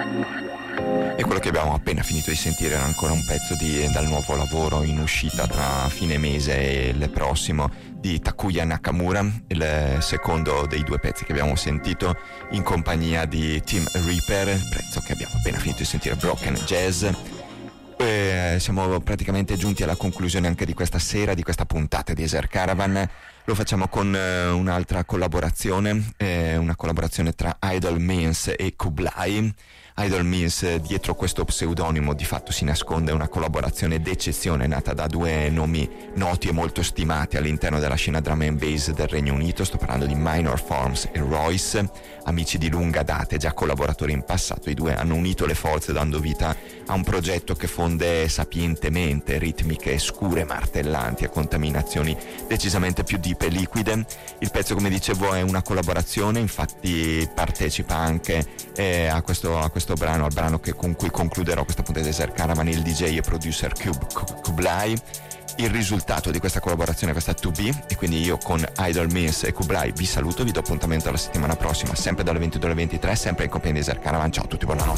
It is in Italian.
E quello che abbiamo appena finito di sentire era ancora un pezzo dal nuovo lavoro in uscita tra fine mese e il prossimo di Takuya Nakamura, il secondo dei due pezzi che abbiamo sentito in compagnia di Tim Reaper, il pezzo che abbiamo appena finito di sentire, Broken Jazz. E siamo praticamente giunti alla conclusione anche di questa sera, di questa puntata di Eser Caravan. Lo facciamo con un'altra collaborazione, una collaborazione tra Idle Means e Kublai. Idle Means, dietro questo pseudonimo di fatto si nasconde una collaborazione d'eccezione nata da due nomi noti e molto stimati all'interno della scena drum and bass del Regno Unito. Sto parlando di Minor Forms e Royce, amici di lunga data e già collaboratori in passato. I due hanno unito le forze dando vita a un progetto che fonde sapientemente ritmiche scure, martellanti e contaminazioni decisamente più deep e liquide. Il pezzo, come dicevo, è una collaborazione, infatti partecipa anche a questo brano, al brano con cui concluderò questa puntata di Eser Caravan, il DJ e producer Kublai. Il risultato di questa collaborazione è questa To Be, e quindi io con Idle Means e Kublai vi saluto, vi do appuntamento alla settimana prossima, sempre dalle 22 alle 23, sempre in compagnia di Eser Caravan. Ciao a tutti, buonanotte.